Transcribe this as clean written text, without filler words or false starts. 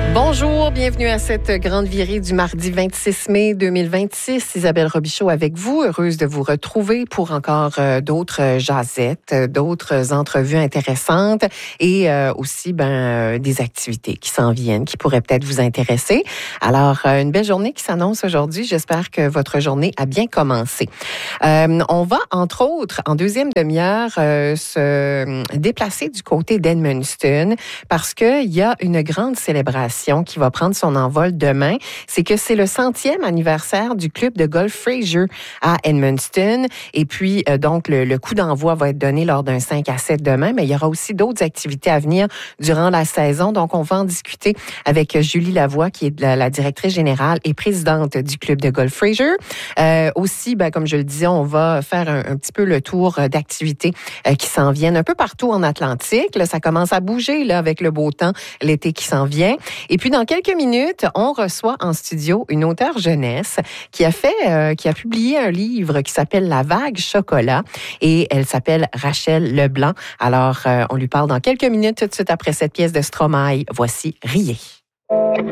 Bonjour, bienvenue à cette grande virée du mardi 26 mai 2026. Isabelle Robichaud avec vous, heureuse de vous retrouver pour encore d'autres jasettes, d'autres entrevues intéressantes et aussi des activités qui s'en viennent, qui pourraient peut-être vous intéresser. Alors, une belle journée qui s'annonce aujourd'hui. J'espère que votre journée a bien commencé. On va, entre autres, en deuxième demi-heure, se déplacer du côté d'Edmundston parce qu'il y a une grande célébration qui va prendre son envol demain. C'est que c'est le 100e anniversaire du club de golf Fraser à Edmundston. Et puis, donc, le coup d'envoi va être donné lors d'un 5 à 7 demain, mais il y aura aussi d'autres activités à venir durant la saison. Donc, on va en discuter avec Julie Lavoie, qui est la directrice générale et présidente du club de golf Fraser. Aussi, comme je le disais, on va faire un petit peu le tour d'activités qui s'en viennent un peu partout en Atlantique. Là, ça commence à bouger là, avec le beau temps, l'été qui s'en vient. Et puis, dans quelques minutes, on reçoit en studio une auteure jeunesse qui a publié un livre qui s'appelle La Vague Chocolat et elle s'appelle Rachel Leblanc. Alors, on lui parle dans quelques minutes tout de suite après cette pièce de Stromae. Voici Riez.